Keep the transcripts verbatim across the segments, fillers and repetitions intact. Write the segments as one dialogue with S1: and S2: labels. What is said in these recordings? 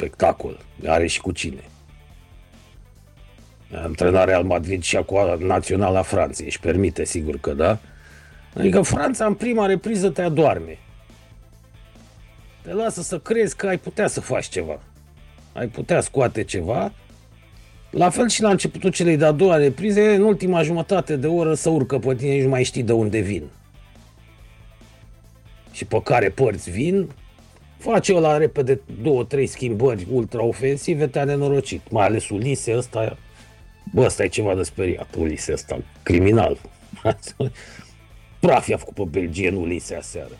S1: spectacol. Are și cu cine. Antrenarea Real Madrid și cu naționala Franței. Își permite, sigur că da. Adică Franța în prima repriză te adorme. Te lasă să crezi că ai putea să faci ceva. Ai putea scoate ceva. La fel și la începutul celei de-a doua reprize, în ultima jumătate de oră să urcă pe tine, nici nu mai știi de unde vin. Și pe care părți vin, face ăla repede două, trei schimbări ultra-ofensive, te-a nenorocit. Mai ales Ulise ăsta, bă, ăsta e ceva de speriat, Ulise ăsta, criminal. Praf i-a făcut pe belgien Ulise aseară.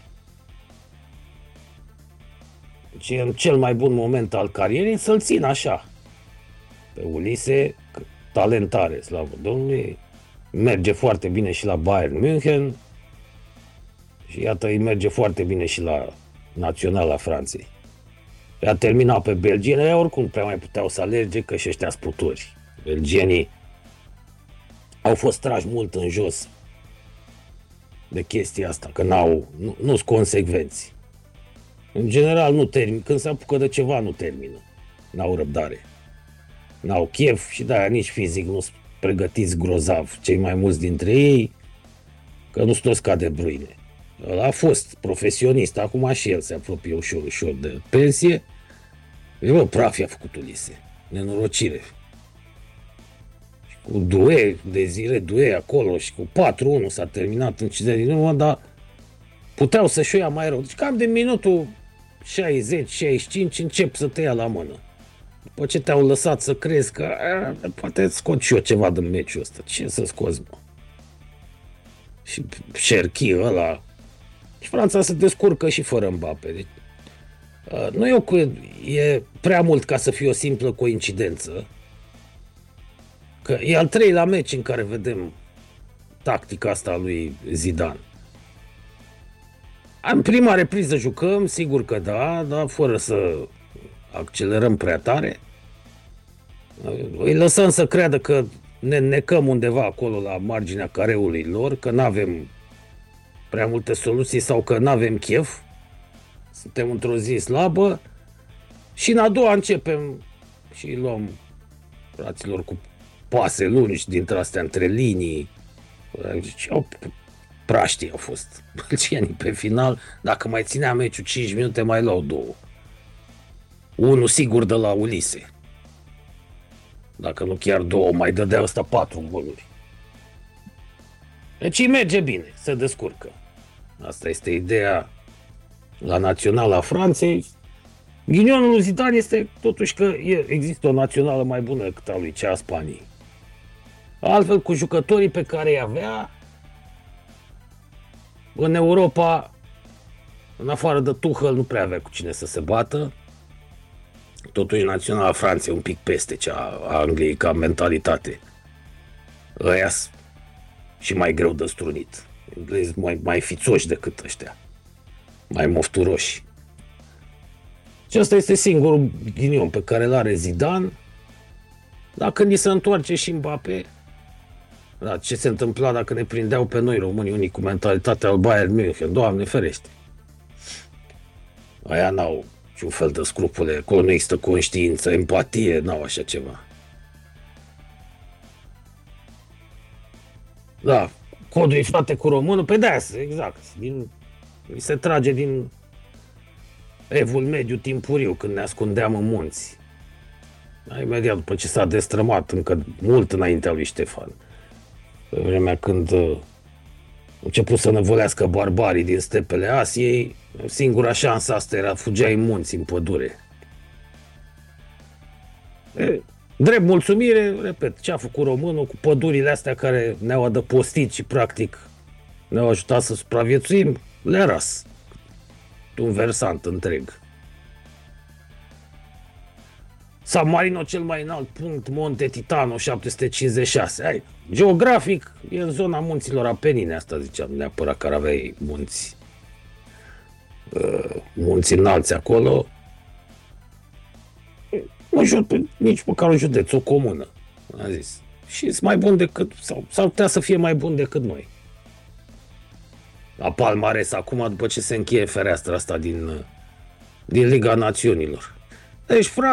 S1: Deci e în cel mai bun moment al carierei să-l țin așa. Pe Ulise, talentare, slavă Domnului, merge foarte bine și la Bayern München și iată, îi merge foarte bine și la naționala Franței. A terminat pe belgieni, oricum prea mai puteau să alerge, că și ăștia sputuri. Belgienii au fost trași mult în jos de chestia asta, că n-au, nu, nu-s consecvenți. În general nu termin, când se apucă de ceva nu termină, n-au răbdare. N-au chef și de-aia nici fizic nu sunt pregătiți grozav, cei mai mulți dintre ei, că nu sunt toți ca De Bruyne. Ăla a fost profesionist, acum și el se apropie ușor, ușor de pensie. E, bă, praf i-a făcut Ulise, nenorocire. Și cu Doué, Desire Doué acolo și cu patru unu s-a terminat în cincizeci din urmă, dar puteau să-și o ia mai rău. Deci cam de minutul șaizeci șaizeci și cinci încep să te ia la mână. După ce te-au lăsat să crezi că a, poate scot și eu ceva din meciul ăsta. Ce să scoți, mă? Și Cherki ăla. Și Franța se descurcă și fără Mbappé. Deci, a, nu e, o, e prea mult ca să fie o simplă coincidență. Că e al treilea meci în care vedem tactica asta a lui Zidane. În prima repriză jucăm, sigur că da, dar fără să accelerăm prea tare. Îi lăsăm să creadă că ne necăm undeva acolo la marginea careului lor, că nu avem prea multe soluții sau că nu avem chef. Suntem într-o zi slabă și în a doua începem și îi luăm fraților cu pase lungi dintre astea între linii. Deci, au, praștii au fost belgienii pe final. Dacă mai ținea meciul cinci minute, mai luau două. Unul sigur de la Ulise. Dacă nu chiar două, mai dădea ăsta patru goluri. Deci îi merge bine, se descurcă. Asta este ideea la naționala Franței. Ghinionul lui Zidane este totuși că există o națională mai bună decât a lui cea a Spaniei. Altfel, cu jucătorii pe care îi avea, în Europa, în afară de Tuchel, nu prea avea cu cine să se bată. Totuși, naționala Franței un pic peste cea a Angliei ca mentalitate. Ăia și mai greu de strunit. Englezi mai, mai fițoși decât ăștia. Mai mofturoși. Și ăsta este singurul ghinion pe care îl are Zidane. Dar când îi se întoarce și Mbappé, da, ce se întâmpla dacă ne prindeau pe noi românii unii cu mentalitatea al Bayern München? Doamne ferește! Aia n-au niciun fel de scrupule, acolo nu există conștiință, empatie, n-au așa ceva. Da, codul e frate cu românul, pe de-aia, exact, din, se trage din evul mediu timpuriu, când ne ascundeam în munți. Da, imediat după ce s-a destrămat, încă mult înaintea lui Ștefan, pe vremea când uh, început să năvolească barbarii din stepele Asiei, singura șansă asta era fugeai în munți, în pădure. E, drept mulțumire, repet, ce a făcut românul cu pădurile astea care ne-au adăpostit și practic ne-au ajutat să supraviețuim, le-a ras un versant întreg. San Marino, cel mai înalt punct, Monte Titano, șapte sute cincizeci și șase. Hai, geografic, e în zona munților Apenine, asta ziceam, neapărat că aveai munți, uh, munți înalți acolo. Nu jur, nici măcar un județ, o comună, am zis. Și sunt mai bun decât, sau s-ar putea să fie mai bun decât noi. La palmares, acum, după ce se încheie fereastra asta din, din Liga Națiunilor. Deci,